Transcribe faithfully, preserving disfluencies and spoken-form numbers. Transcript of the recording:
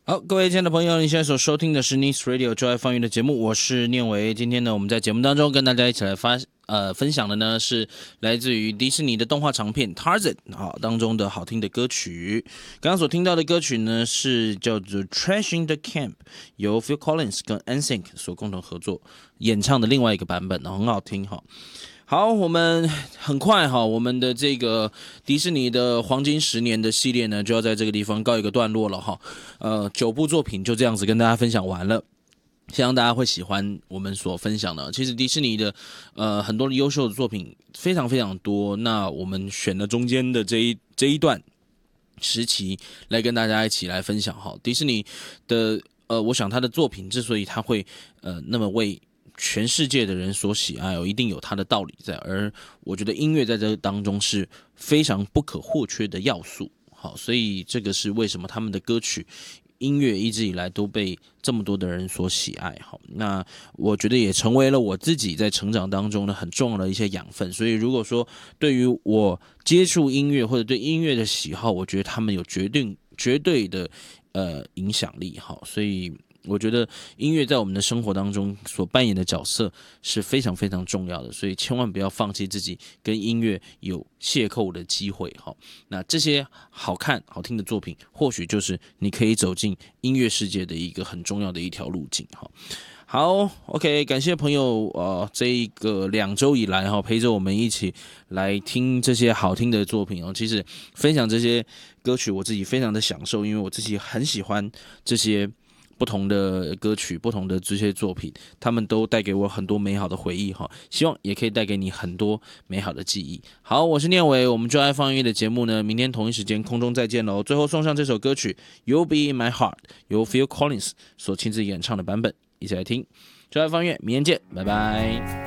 好，各位亲爱的朋友，你现在所收听的是 Nice Radio 就爱放映的节目，我是念维。今天呢，我们在节目当中跟大家一起来发呃分享的呢是来自于迪士尼的动画长片 Tarzan 好当中的好听的歌曲。刚刚所听到的歌曲呢是叫做 Trash in the Camp， 由 Phil Collins 跟 N Sync 所共同合作演唱的另外一个版本，很好听哈。好，我们很快哈，我们的这个迪士尼的黄金十年的系列呢，就要在这个地方告一个段落了哈。呃，九部作品就这样子跟大家分享完了。希望大家会喜欢我们所分享的。其实迪士尼的呃很多优秀的作品非常非常多，那我们选了中间的这一这一段时期来跟大家一起来分享哈。迪士尼的呃，我想他的作品之所以他会呃那么为全世界的人所喜爱哦，一定有它的道理在，而我觉得音乐在这当中是非常不可或缺的要素。好，所以这个是为什么他们的歌曲音乐一直以来都被这么多的人所喜爱。好，那我觉得也成为了我自己在成长当中呢很重要的一些养分。所以如果说对于我接触音乐或者对音乐的喜好，我觉得他们有决定绝对的呃影响力。好，所以我觉得音乐在我们的生活当中所扮演的角色是非常非常重要的，所以千万不要放弃自己跟音乐有邂逅的机会。好，那这些好看好听的作品，或许就是你可以走进音乐世界的一个很重要的一条路径。好。好 ，OK， 感谢朋友呃，这一个两周以来哈，陪着我们一起来听这些好听的作品哦。其实分享这些歌曲，我自己非常的享受，因为我自己很喜欢这些不同的歌曲，不同的这些作品，他们都带给我很多美好的回忆哈。希望也可以带给你很多美好的记忆。好，我是念伟，我们就爱放音乐的节目呢，明天同一时间空中再见喽。最后送上这首歌曲《You'll Be in My Heart》，由 Phil Collins 所亲自演唱的版本。一起来听，就爱放乐，明天见，拜拜。